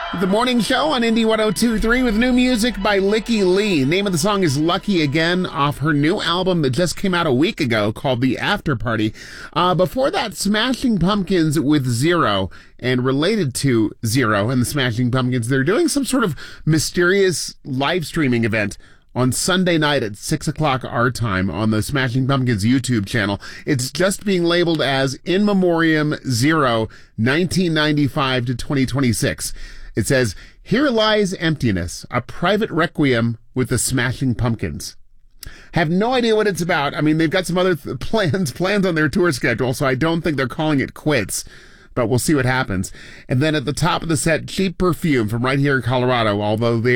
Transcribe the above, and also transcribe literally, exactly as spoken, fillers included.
The morning show on Indie one oh two point three with new music by Licky Lee. Name of the song is Lucky Again off her new album that just came out a week ago called The After Party. Uh, before that, Smashing Pumpkins with Zero. And related to Zero and the Smashing Pumpkins, they're doing some sort of mysterious live streaming event on Sunday night at six o'clock our time on the Smashing Pumpkins YouTube channel. It's just being labeled as In Memoriam Zero, nineteen ninety-five to twenty twenty-six. It says, "Here lies emptiness, a private requiem with the Smashing Pumpkins." Have no idea what it's about. I mean, they've got some other th- plans, plans on their tour schedule, so I don't think they're calling it quits. But we'll see what happens. And then at the top of the set, Cheap Perfume from right here in Colorado, although they